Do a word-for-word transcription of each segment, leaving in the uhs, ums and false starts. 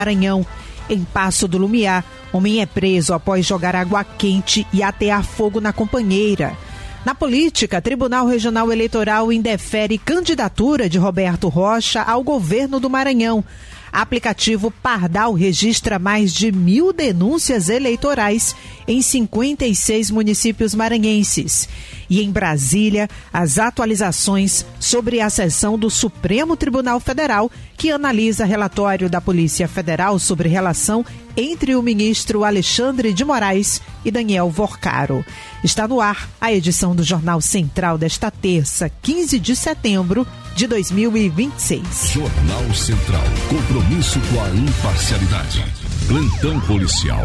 Maranhão. Em Passo do Lumiar, homem é preso após jogar água quente e atear fogo na companheira. Na política, Tribunal Regional Eleitoral indefere candidatura de Roberto Rocha ao governo do Maranhão. Aplicativo Pardal registra mais de mil denúncias eleitorais em cinquenta e seis municípios maranhenses. E em Brasília, as atualizações sobre a sessão do Supremo Tribunal Federal, que analisa relatório da Polícia Federal sobre relação entre o ministro Alexandre de Moraes e Daniel Vorcaro. Está no ar a edição do Jornal Central desta terça, quinze de setembro de dois mil e vinte e seis. Jornal Central. Compromisso com a imparcialidade. Plantão policial.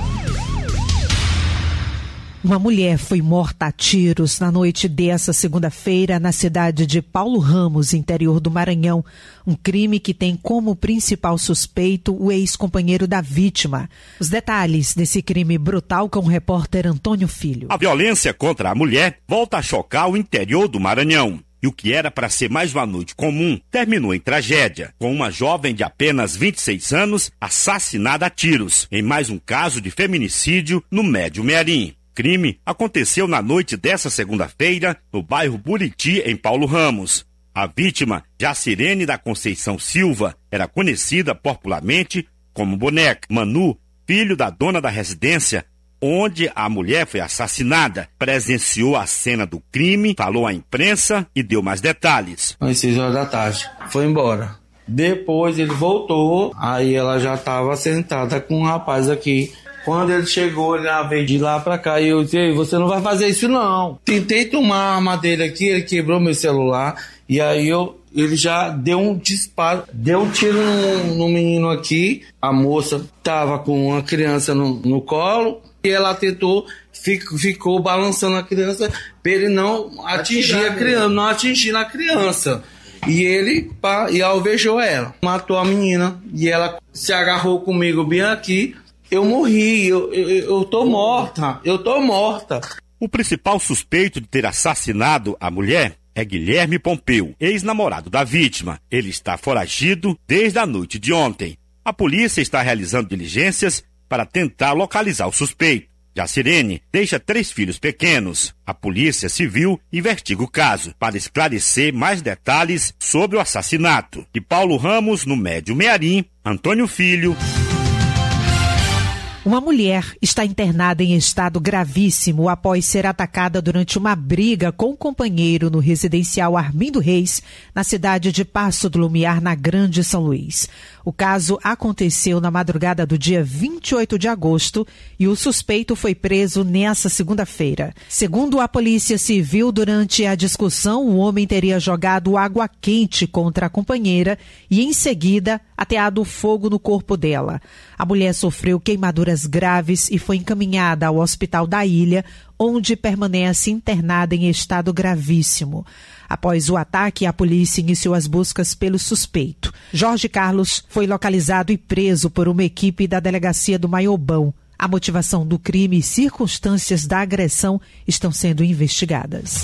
Uma mulher foi morta a tiros na noite dessa segunda-feira na cidade de Paulo Ramos, interior do Maranhão. Um crime que tem como principal suspeito o ex-companheiro da vítima. Os detalhes desse crime brutal com o repórter Antônio Filho. A violência contra a mulher volta a chocar o interior do Maranhão. E o que era para ser mais uma noite comum terminou em tragédia, com uma jovem de apenas vinte e seis anos assassinada a tiros, em mais um caso de feminicídio no Médio Mearim. O crime aconteceu na noite dessa segunda-feira no bairro Buriti, em Paulo Ramos. A vítima, Jacirene da Conceição Silva, era conhecida popularmente como Boneca. Manu, filho da dona da residência onde a mulher foi assassinada, presenciou a cena do crime, falou à imprensa e deu mais detalhes. Às seis horas da tarde, foi embora. Depois ele voltou, aí ela já estava sentada com um rapaz aqui. Quando ele chegou, ele veio de lá pra cá e eu disse, você não vai fazer isso não. Tentei tomar a arma dele aqui, ele quebrou meu celular e aí eu, ele já deu um disparo, deu um tiro no, no menino aqui. A moça tava com uma criança no, no colo e ela tentou, fico, ficou balançando a criança para ele não atingir a criança, não atingir a criança. E ele pá, e alvejou ela, matou a menina e ela se agarrou comigo bem aqui. Eu morri, eu, eu, eu tô morta, eu tô morta. O principal suspeito de ter assassinado a mulher é Guilherme Pompeu, ex-namorado da vítima. Ele está foragido desde a noite de ontem. A polícia está realizando diligências para tentar localizar o suspeito. Jacirene deixa três filhos pequenos. A Polícia Civil investiga o caso para esclarecer mais detalhes sobre o assassinato. De Paulo Ramos, no Médio Mearim, Antônio Filho. Uma mulher está internada em estado gravíssimo após ser atacada durante uma briga com um companheiro no residencial Armindo Reis, na cidade de Passo do Lumiar, na Grande São Luís. O caso aconteceu na madrugada do dia vinte e oito de agosto e o suspeito foi preso nessa segunda-feira. Segundo a Polícia Civil, durante a discussão, o homem teria jogado água quente contra a companheira e, em seguida, ateado fogo no corpo dela. A mulher sofreu queimaduras graves e foi encaminhada ao Hospital da Ilha, onde permanece internada em estado gravíssimo. Após o ataque, a polícia iniciou as buscas pelo suspeito. Jorge Carlos foi localizado e preso por uma equipe da delegacia do Maiobão. A motivação do crime e circunstâncias da agressão estão sendo investigadas.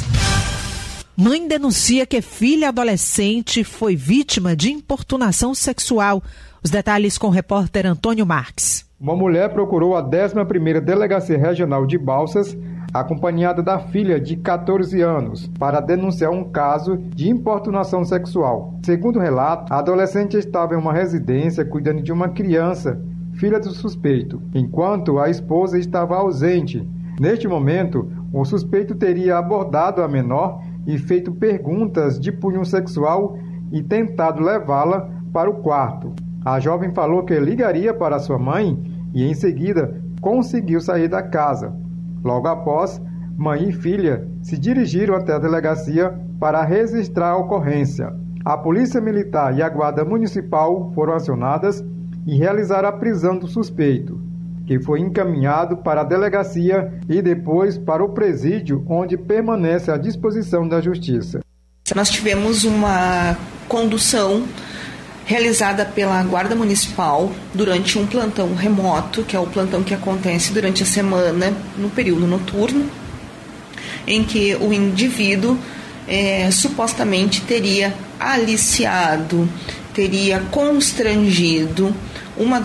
Mãe denuncia que filha adolescente foi vítima de importunação sexual. Os detalhes com o repórter Antônio Marques. Uma mulher procurou a décima primeira Delegacia Regional de Balsas, acompanhada da filha de catorze anos, para denunciar um caso de importunação sexual. Segundo o relato, a adolescente estava em uma residência cuidando de uma criança, filha do suspeito, enquanto a esposa estava ausente. Neste momento, o suspeito teria abordado a menor e feito perguntas de cunho sexual e tentado levá-la para o quarto. A jovem falou que ligaria para sua mãe e, em seguida, conseguiu sair da casa. Logo após, mãe e filha se dirigiram até a delegacia para registrar a ocorrência. A Polícia Militar e a Guarda Municipal foram acionadas e realizaram a prisão do suspeito, que foi encaminhado para a delegacia e depois para o presídio, onde permanece à disposição da Justiça. Nós tivemos uma condução realizada pela Guarda Municipal durante um plantão remoto, que é o plantão que acontece durante a semana, no período noturno, em que o indivíduo é, supostamente teria aliciado, teria constrangido uma